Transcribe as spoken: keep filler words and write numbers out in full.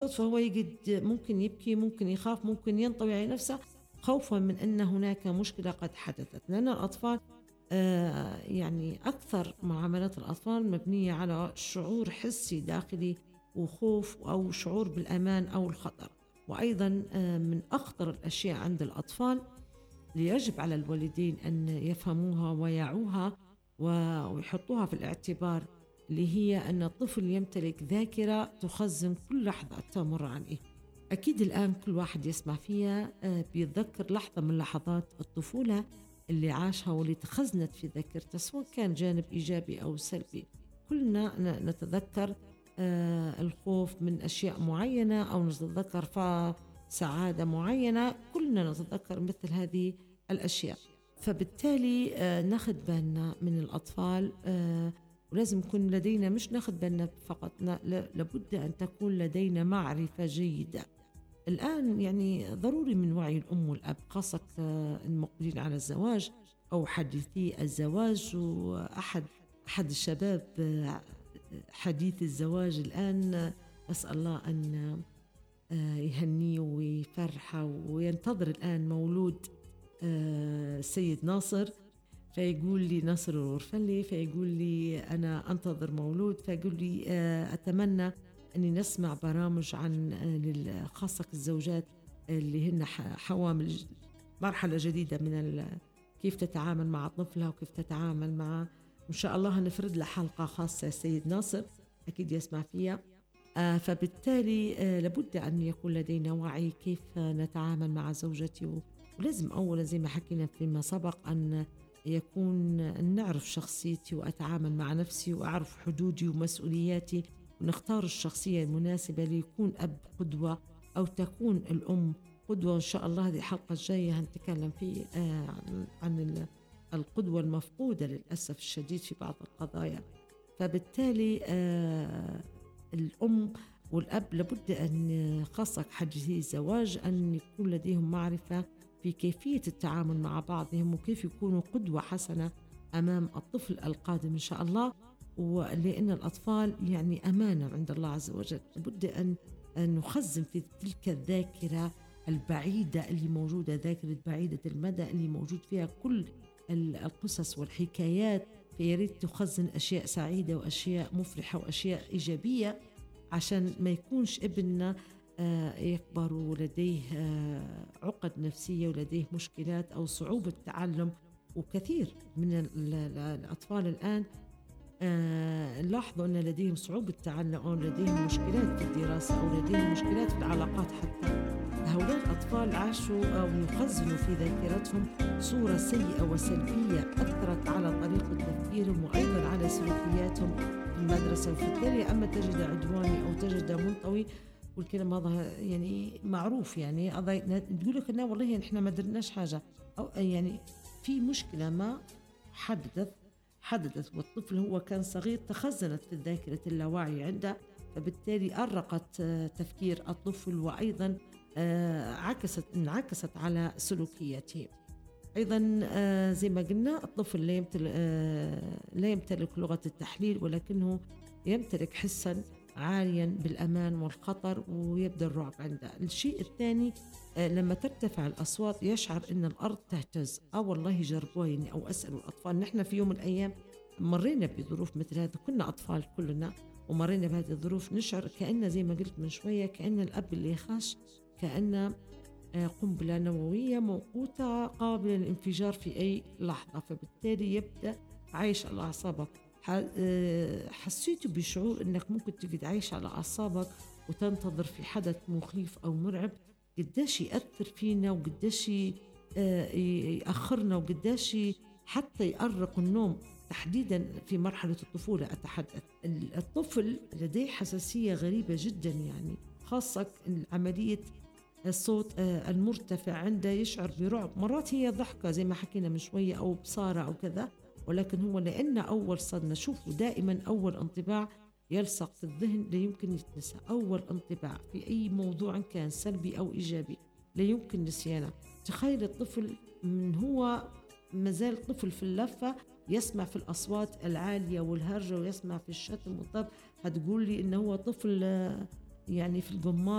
تسقط، فهو يجد ممكن يبكي، ممكن يخاف، ممكن ينطوي على نفسه خوفا من أن هناك مشكلة قد حدثت. لأن الأطفال آه يعني أكثر معاملات الأطفال مبنية على شعور حسي داخلي وخوف أو شعور بالأمان أو الخطر. وأيضا آه من أخطر الأشياء عند الأطفال اللي يجب على الوالدين أن يفهموها ويعوها ويحطوها في الاعتبار، اللي هي أن الطفل يمتلك ذاكرة تخزن كل لحظة تمر عليه. أكيد الآن كل واحد يسمع فيها آه بيتذكر لحظة من لحظات الطفولة اللي عاشها واللي تخزنت في ذاكرته، سواء كان جانب إيجابي أو سلبي. كلنا نتذكر آه الخوف من أشياء معينة أو نتذكر فسعادة معينة، كلنا نتذكر مثل هذه الأشياء. فبالتالي آه ناخد بالنا من الأطفال، آه ولازم يكون لدينا مش ناخد بالنا فقط، لابد أن تكون لدينا معرفة جيدة. الآن يعني ضروري من وعي الأم والأب، خاصة المقبلين على الزواج أو حديثي الزواج. وأحد أحد الشباب حديث الزواج الآن أسأل الله أن يهنيه ويفرحه، وينتظر الآن مولود السيد ناصر، فيقول لي ناصر الغرفلي، فيقول لي أنا أنتظر مولود، فيقول لي أتمنى أني نسمع برامج عن خاصة الزوجات اللي هن حوامل، مرحلة جديدة من كيف تتعامل مع طفلها وكيف تتعامل مع، إن شاء الله هنفرد له حلقة خاصة السيد ناصر أكيد يسمع فيها. آه فبالتالي آه لابد أن يكون لدينا وعي كيف نتعامل مع زوجتي، ولازم أولا زي ما حكينا فيما سبق أن يكون أن نعرف شخصيتي وأتعامل مع نفسي وأعرف حدودي ومسؤولياتي، ونختار الشخصية المناسبة ليكون أب قدوة أو تكون الأم قدوة. إن شاء الله هذه الحلقة الجاية هنتكلم فيه آه عن القدوة المفقودة للأسف الشديد في بعض القضايا. فبالتالي آه الأم والأب لابد أن خاصة حديثي الزواج أن يكون لديهم معرفة في كيفية التعامل مع بعضهم، وكيف يكونوا قدوة حسنة أمام الطفل القادم إن شاء الله. ولأن الأطفال يعني أمانة عند الله عز وجل، لابد أن نخزن في تلك الذاكرة البعيدة اللي موجودة، ذاكرة بعيدة المدى اللي موجود فيها كل القصص والحكايات، فياريت تخزن أشياء سعيدة وأشياء مفرحة وأشياء إيجابية، عشان ما يكونش ابننا يكبر ولديه عقد نفسية ولديه مشكلات أو صعوبة تعلم. وكثير من الأطفال الآن لاحظوا أن لديهم صعوبة تعلم أو لديهم مشكلات في الدراسة أو لديهم مشكلات في العلاقات. حتى هؤلاء الأطفال عاشوا أو يخزنوا في ذاكرتهم صورة سيئة وسلبية أثرت على طريقة تفكيرهم وأيضا على سلوكياتهم في المدرسة. وبالتالي أما تجد عدواني أو تجد منطوي، والكلام هذا يعني معروف، يعني تقول لك أنه والله نحن ما درناش حاجة، أو يعني في مشكلة ما حدثت حدثت والطفل هو كان صغير تخزنت في الذاكرة اللاواعي عنده، فبالتالي أرقت تفكير الطفل وأيضا عكست انعكست على سلوكياته. أيضا زي ما قلنا الطفل لا يمتلك, لا يمتلك لغة التحليل، ولكنه يمتلك حسا عاليا بالأمان والخطر ويبدأ الرعب عنده. الشيء الثاني لما ترتفع الأصوات يشعر أن الأرض تهتز. أو والله جربوها يعني، أو أسألوا الأطفال. نحن في يوم من الأيام مرينا بظروف مثل هذا، كنا أطفال كلنا ومرينا بهذه الظروف، نشعر كأن زي ما قلت من شوية كأن الأب اللي يخاش كأن قنبلة نووية موقوتة قابلة للانفجار في أي لحظة. فبالتالي يبدأ عايش على أعصابك. حسيت بشعور أنك ممكن تقعد عايش على أعصابك وتنتظر في حدث مخيف أو مرعب، قداش يأثر فينا وقداش يأخرنا وقداش حتى يأرق النوم، تحديدا في مرحلة الطفولة أتحدث. الطفل لديه حساسية غريبة جدا، يعني خاصة عملية الصوت المرتفع عنده يشعر برعب. مرات هي ضحكة زي ما حكينا من شوية أو بصارة أو كذا، ولكن هو لأن أول صدمة. شوفوا دائما أول انطباع يلصق في الذهن لا يمكن يتنسى. أول انطباع في أي موضوع كان سلبي أو إيجابي لا يمكن نسيانه. تخيل الطفل من هو مازال طفل في اللفة يسمع في الأصوات العالية والهرجة ويسمع في الشتم والضرب، هتقول لي إنه هو طفل يعني في القمار